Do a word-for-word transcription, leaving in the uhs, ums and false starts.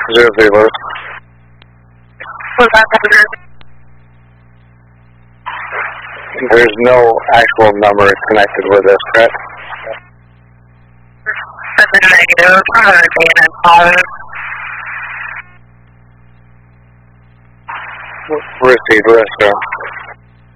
Zero three Louis. What's that number? There's no actual number connected with this, correct? That's a negative. I'm going to be in calling. Received, Restro.